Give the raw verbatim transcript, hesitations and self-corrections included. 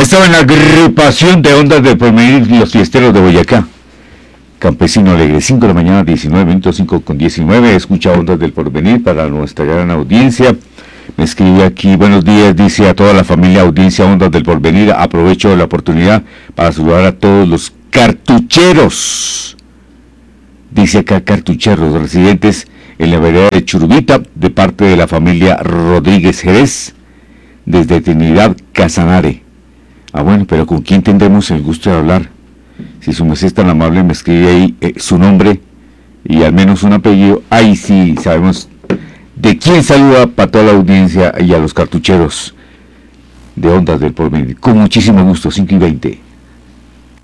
estaba en la agrupación de Ondas del Porvenir, los fiesteros de Boyacá. Campesino Alegre, cinco de la mañana, diecinueve minutos, cinco con diecinueve. Escucha Ondas del Porvenir para nuestra gran audiencia. Me escribe aquí, buenos días, dice a toda la familia audiencia Ondas del Porvenir. Aprovecho la oportunidad para saludar a todos los cartucheros. Dice acá cartucheros, residentes en la vereda de Churubita, de parte de la familia Rodríguez Jerez, desde Trinidad Casanare. Ah, bueno, pero ¿con quién tendremos el gusto de hablar? Si su merced es tan amable, me escribe ahí eh, su nombre y al menos un apellido. Ahí sí sabemos de quién saluda para toda la audiencia y a los cartucheros de Ondas del Porvenir. Con muchísimo gusto, cinco y veinte.